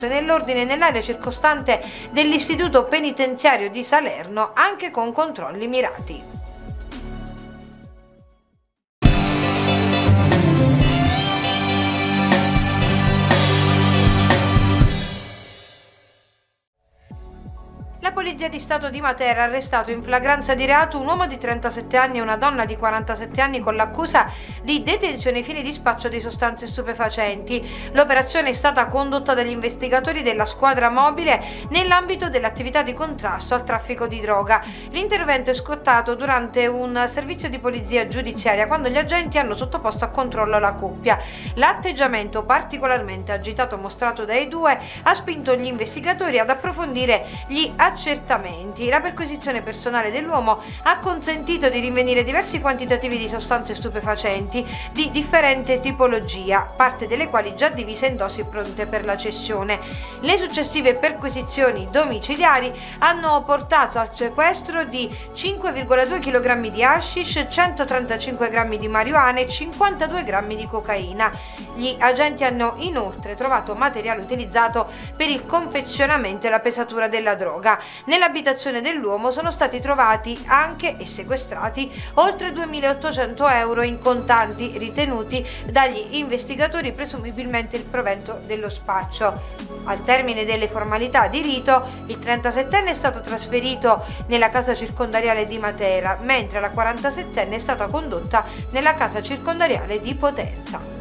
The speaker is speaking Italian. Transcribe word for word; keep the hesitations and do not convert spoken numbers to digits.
nell'ordine nell'area circostante dell'istituto penitenziario di Salerno, anche con controlli mirati. La Polizia di Stato di Matera ha arrestato in flagranza di reato un uomo di trentasette anni e una donna di quarantasette anni con l'accusa di detenzione ai fini di spaccio di sostanze stupefacenti. L'operazione è stata condotta dagli investigatori della squadra mobile nell'ambito dell'attività di contrasto al traffico di droga. L'intervento è scottato durante un servizio di polizia giudiziaria quando gli agenti hanno sottoposto a controllo la coppia. L'atteggiamento particolarmente agitato mostrato dai due ha spinto gli investigatori ad approfondire gli accertamenti. La perquisizione personale dell'uomo ha consentito di rinvenire diversi quantitativi di sostanze stupefacenti di differente tipologia, parte delle quali già divise in dosi pronte per la cessione. Le successive perquisizioni domiciliari hanno portato al sequestro di cinque virgola due chilogrammi di hashish, centotrentacinque grammi di marijuana e cinquantadue grammi di cocaina. Gli agenti hanno inoltre trovato materiale utilizzato per il confezionamento e la pesatura della droga. Nell'abitazione dell'uomo sono stati trovati anche e sequestrati oltre duemilaottocento euro in contanti, ritenuti dagli investigatori presumibilmente il provento dello spaccio. Al termine delle formalità di rito, il trentasettenne è stato trasferito nella casa circondariale di Matera, mentre la quarantasettenne è stata condotta nella casa circondariale di Potenza.